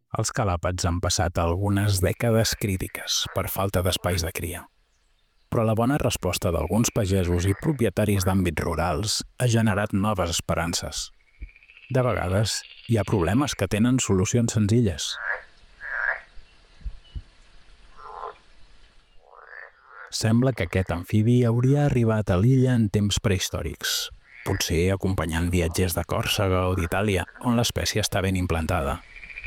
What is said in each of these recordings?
Els calàpats han passat algunes dècades crítiques per falta d'espais de cria. Però la bona resposta d'alguns pagesos i propietaris d'àmbits rurals ha generat noves esperances. De vegades, hi ha problemes que tenen solucions senzilles. Sembla que aquest amfibi hauria arribat a l'illa en temps prehistòrics, potser acompanyant viatgers de Còrsega o d'Itàlia, on l'espècie està ben implantada.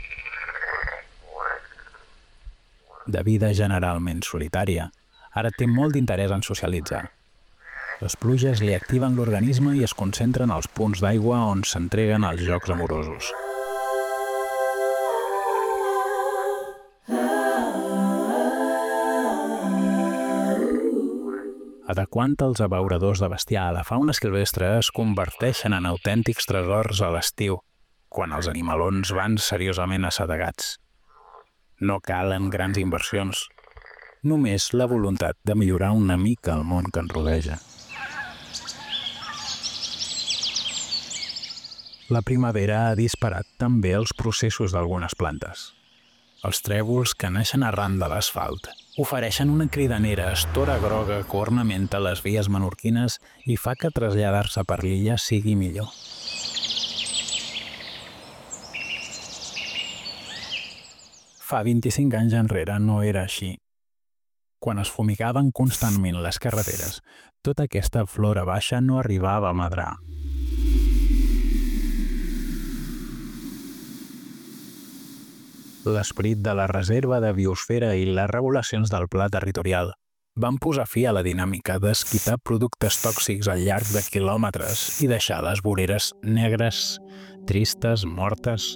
De vida generalment solitària, ara té molt d'interès en socialitzar. Les pluges li activen l'organisme i es concentren als punts d'aigua on s'entreguen als jocs amorosos. Adequant els abeuradors de bestiar a la fauna silvestre es converteixen en autèntics tresors a l'estiu, quan els animalons van seriosament assedegats. No calen grans inversions, només la voluntat de millorar una mica el món que ens rodeja. La primavera ha disparat també els processos d'algunes plantes. Els trèvols que naixen arran de l'asfalt ofereixen una cridanera estora groga que ornamenta les vies menorquines i fa que traslladar-se per l'illa sigui millor. Fa 25 anys enrere no era així. Quan es fumigaven constantment les carreteres, tota aquesta flora baixa no arribava a medrar. L'esperit de la reserva de biosfera i les regulacions del pla territorial van posar fi a la dinàmica d'esquitar productes tòxics al llarg de quilòmetres i deixar les voreres negres, tristes, mortes.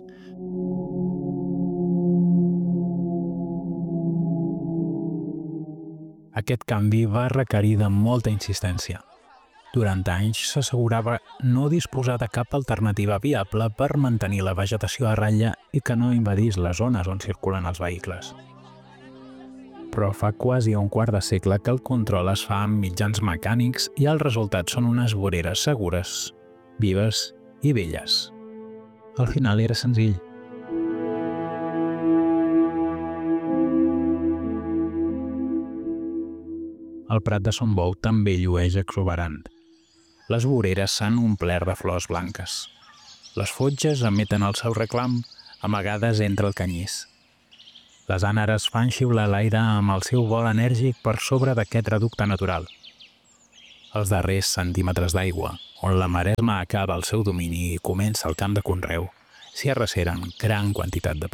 Aquest canvi va requerir de molta insistència. Durant anys s'assegurava no disposar de cap alternativa viable per mantenir la vegetació a ratlla i que no invadís les zones on circulen els vehicles. Però fa quasi un quart de segle que el control es fa amb mitjans mecànics i els resultats són unes voreres segures, vives i belles. Al final era senzill. El Prat de Son Bou també llueix exuberant. Les voreres s'han omplert de flors blanques. Les fotges emeten el seu reclam, amagades entre el canyís. Les àneres fan xiular l'aire amb el seu vol enèrgic per sobre d'aquest reducte natural. Els darrers centímetres d'aigua, on la Maresma acaba el seu domini i comença el camp de conreu, s'hi arreceren gran quantitat de